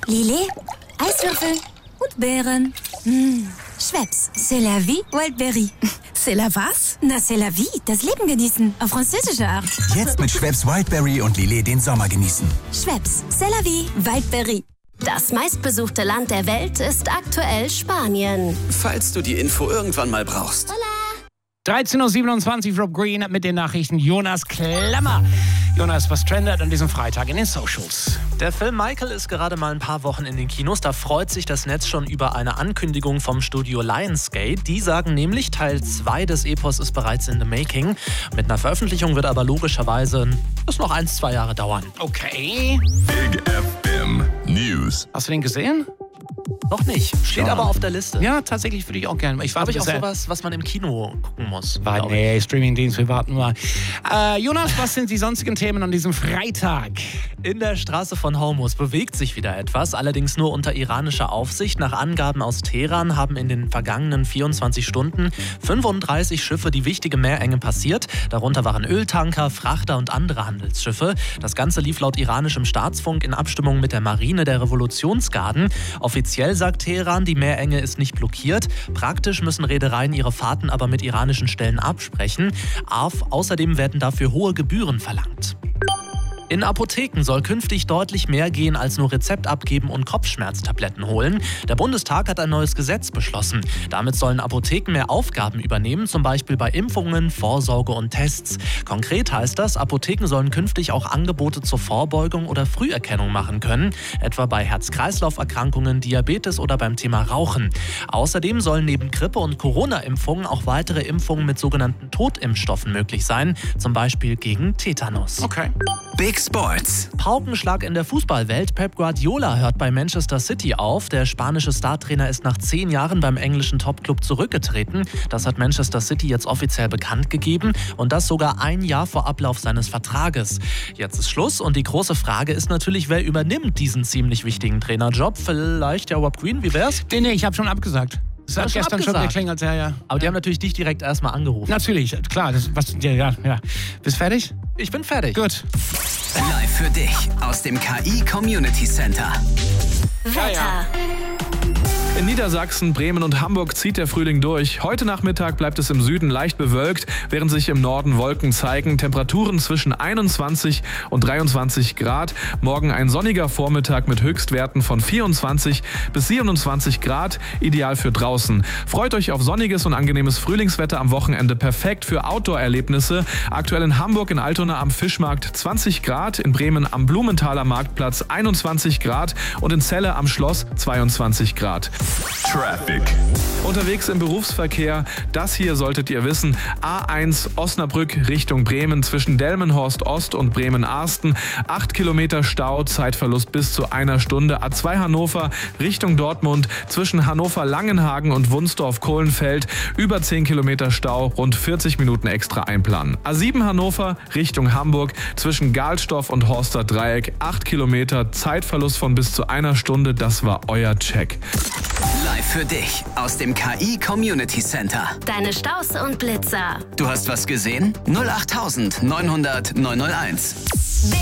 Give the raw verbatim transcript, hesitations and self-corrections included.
Lillet, Eiswürfel und Beeren. Mmh. Schweppes, c'est la vie, Wildberry. C'est la was? Na, c'est la vie, das Leben genießen, auf französische Art. Jetzt mit Schweppes Wildberry und Lillet den Sommer genießen. Schweppes, c'est la vie, Wildberry. Das meistbesuchte Land der Welt ist aktuell Spanien. Falls du die Info irgendwann mal brauchst. dreizehn Uhr siebenundzwanzig, Rob Green mit den Nachrichten. Jonas Klammer. Jonas, was trendet an diesem Freitag in den Socials? Der Film Michael ist gerade mal ein paar Wochen in den Kinos. Da freut sich das Netz schon über eine Ankündigung vom Studio Lionsgate. Die sagen nämlich, Teil zwei des Epos ist bereits in the making. Mit einer Veröffentlichung wird aber logischerweise es noch ein, zwei Jahre dauern. Okay. Big F M News. Hast du den gesehen? Noch nicht. Steht Ja. aber auf der Liste. Ja, tatsächlich würde ich auch gerne. Ich Glaube warte ich auch bisher- sowas, was man im Kino gucken muss. Warte, glaub nee, Streamingdienst, wir warten mal. Äh, Jonas, was sind die sonstigen Themen an diesem Freitag? In der Straße von Hormuz bewegt sich wieder etwas, allerdings nur unter iranischer Aufsicht. Nach Angaben aus Teheran haben in den vergangenen vierundzwanzig Stunden fünfunddreißig Schiffe die wichtige Meerenge passiert. Darunter waren Öltanker, Frachter und andere Handelsschiffe. Das Ganze lief laut iranischem Staatsfunk in Abstimmung mit der Marine der Revolutionsgarden. Offiziell sagt Teheran, die Meerenge ist nicht blockiert. Praktisch müssen Reedereien ihre Fahrten aber mit iranischen Stellen absprechen. Auf, außerdem werden dafür hohe Gebühren verlangt. In Apotheken soll künftig deutlich mehr gehen als nur Rezept abgeben und Kopfschmerztabletten holen. Der Bundestag hat ein neues Gesetz beschlossen. Damit sollen Apotheken mehr Aufgaben übernehmen, zum Beispiel bei Impfungen, Vorsorge und Tests. Konkret heißt das, Apotheken sollen künftig auch Angebote zur Vorbeugung oder Früherkennung machen können, etwa bei Herz-Kreislauf-Erkrankungen, Diabetes oder beim Thema Rauchen. Außerdem sollen neben Grippe- und Corona-Impfungen auch weitere Impfungen mit sogenannten Totimpfstoffen möglich sein, zum Beispiel gegen Tetanus. Okay. Big Sports. Paukenschlag in der Fußballwelt. Pep Guardiola hört bei Manchester City auf. Der spanische Startrainer ist nach zehn Jahren beim englischen Topclub zurückgetreten. Das hat Manchester City jetzt offiziell bekannt gegeben und das sogar ein Jahr vor Ablauf seines Vertrages. Jetzt ist Schluss und die große Frage ist natürlich, wer übernimmt diesen ziemlich wichtigen Trainerjob? Vielleicht ja Rob Green, wie wär's? Nee, nee, ich habe schon abgesagt. Das hat Hast du gestern schon abgesagt? geklingelt, ja, ja. Aber die haben natürlich dich direkt erstmal angerufen. Natürlich, klar. Das, was, ja, ja, ja. Bist fertig? Ich bin fertig. Gut. Live für dich aus dem K I Community Center. Wetter. ja. In Niedersachsen, Bremen und Hamburg zieht der Frühling durch. Heute Nachmittag bleibt es im Süden leicht bewölkt, während sich im Norden Wolken zeigen. Temperaturen zwischen einundzwanzig und dreiundzwanzig Grad. Morgen ein sonniger Vormittag mit Höchstwerten von vierundzwanzig bis siebenundzwanzig Grad, ideal für draußen. Freut euch auf sonniges und angenehmes Frühlingswetter am Wochenende, perfekt für Outdoor-Erlebnisse. Aktuell in Hamburg in Altona am Fischmarkt zwanzig Grad, in Bremen am Blumenthaler Marktplatz einundzwanzig Grad und in Celle am Schloss zweiundzwanzig Grad. Traffic. Unterwegs im Berufsverkehr, das hier solltet ihr wissen, A eins Osnabrück Richtung Bremen zwischen Delmenhorst Ost und Bremen-Arsten, acht Kilometer Stau, Zeitverlust bis zu einer Stunde. A zwei Hannover Richtung Dortmund zwischen Hannover-Langenhagen und Wunsdorf-Kohlenfeld, über zehn Kilometer Stau, rund vierzig Minuten extra einplanen. A sieben Hannover Richtung Hamburg zwischen Gahlstoff und Horster Dreieck, acht Kilometer, Zeitverlust von bis zu einer Stunde, das war euer Check. Live für dich aus dem K I Community Center. Deine Staus und Blitzer. Du hast was gesehen? null acht neunhundert neunhunderteins.